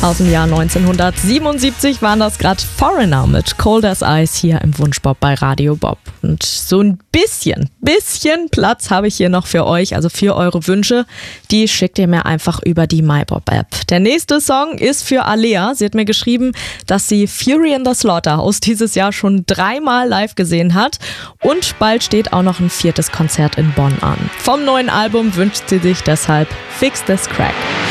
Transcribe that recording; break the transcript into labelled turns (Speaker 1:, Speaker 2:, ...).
Speaker 1: Aus dem Jahr 1977 waren das gerade Foreigner mit Cold as Ice hier im Wunschbob bei Radio Bob. Und so ein bisschen Platz habe ich hier noch für euch, also für eure Wünsche. Die schickt ihr mir einfach über die MyBob-App. Der nächste Song ist für Alea. Sie hat mir geschrieben, dass sie Fury in the Slaughterhouse dieses Jahr schon 3-mal live gesehen hat. Und bald steht auch noch ein 4. Konzert in Bonn an. Vom neuen Album wünscht sie sich deshalb Fix This Crack.